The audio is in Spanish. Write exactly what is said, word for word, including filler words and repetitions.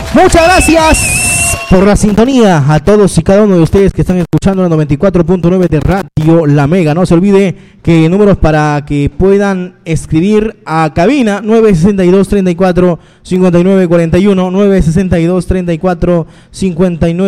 Muchas gracias por la sintonía a todos y cada uno de ustedes que están escuchando la noventa y cuatro punto nueve de Radio La Mega. No se olvide que números para que puedan escribir a cabina: nueve sesenta y dos, treinta y cuatro, cincuenta y nueve cuarenta y uno, nueve sesenta y dos, treinta y cuatro, cincuenta y nueve